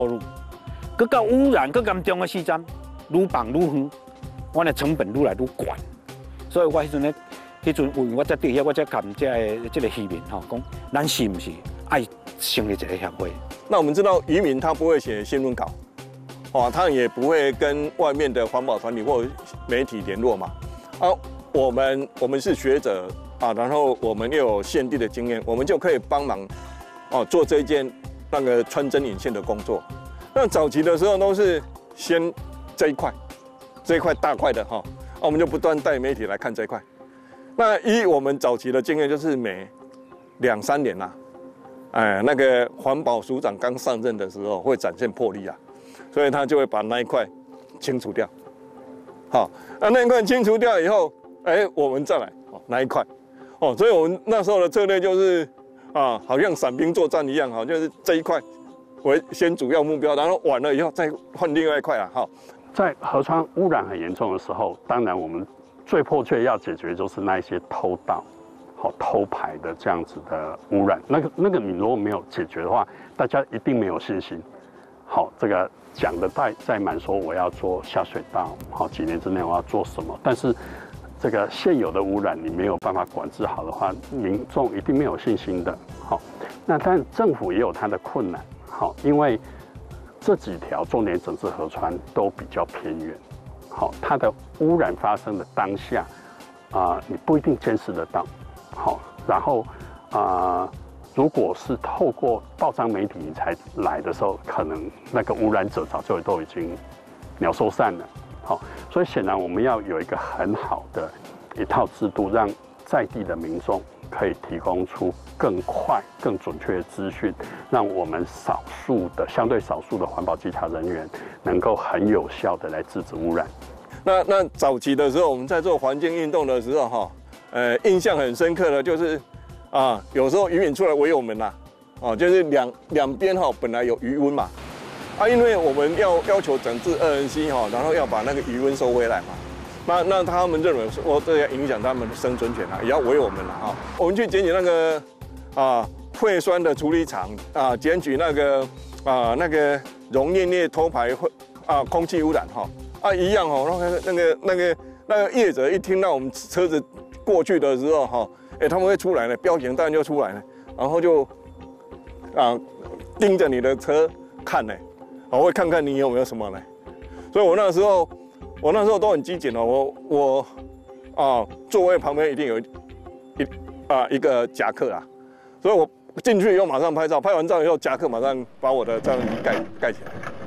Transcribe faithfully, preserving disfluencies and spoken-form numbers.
入，佮到污染佮严重的时阵，愈放愈远，我的成本愈来愈高。所以我迄阵咧，迄阵为我才对遐，我才甲这个这个渔民吼讲，咱是毋是爱成立一个协会？ 那我们知道渔民他不会写新闻稿，哦，他也不会跟外面的环保团体或媒体联络嘛。啊，我们我们是学者啊，然后我们又有现地的经验，我们就可以帮忙哦做这件那个穿针引线的工作。那早期的时候都是先这一块，这一块大块的哈。哦啊，我们就不断带媒体来看这一块。那依我们早期的经验，就是每两三年啦、啊，哎，那个环保署长刚上任的时候会展现魄力啊，所以他就会把那一块清除掉。好，那那一块清除掉以后，哎，我们再来哦那一块，哦，所以我们那时候的策略就是啊，好像伞兵作战一样，好，就是这一块为先主要目标，然后完了以后再换另外一块啊，好。 在河川污染很严重的时候，当然我们最迫切要解决就是那一些偷盗、好偷排的这样子的污染。那个那个你如果没有解决的话，大家一定没有信心。好，这个讲的再再满说我要做下水道，好几年之内我要做什么，但是这个现有的污染你没有办法管制好的话，民众一定没有信心的。好，那但政府也有它的困难。好，因为这几条重点整治河川都比较偏远，好，它的污染发生的当下，啊、呃，你不一定监视得到，好，然后啊、呃，如果是透过报章媒体你才来的时候，可能那个污染者早就都已经鸟兽散了，好，所以显然我们要有一个很好的一套制度，让在地的民众可以提供出更快、更准确的资讯，让我们少数的、相对少数的环保稽查人员能够很有效的来制止污染。 那那早期的时候，我们在做环境运动的时候，哈，呃，印象很深刻的就是，啊，有时候渔民出来围我们啦，哦，就是两两边哈本来有余温嘛，啊，因为我们要要求整治二 N C 哈，然后要把那个余温收回来嘛。那那他们认为说，这要影响他们的生存权啊，也要围我们了啊。我们去检举那个啊废酸的处理厂啊，检举那个啊那个溶液液偷排啊空气污染哈啊一样哦。那个那个那个那个业者一听到我们车子过去的时候哈，哎他们会出来了，标警当然就出来了，然后就啊盯着你的车看呢，我会看看你有没有什么呢。所以我那时候。我那时候都很机警哦，我我啊座位旁边一定有一啊一个夹克啊，所以我进去以后马上拍照，拍完照以后夹克马上把我的照相机盖盖起来。